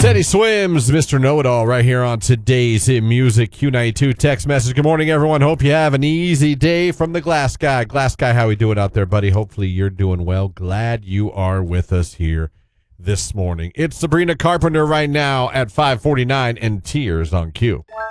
Teddy Swims, Mr. Know-It-All, right here on today's Hit Music Q92 text message. Good morning, everyone. Hope you have an easy day from the Glass Guy. Glass Guy, how we doing out there, buddy? Hopefully you're doing well. Glad you are with us here this morning. It's Sabrina Carpenter right now at 5:49 and Tears on Q.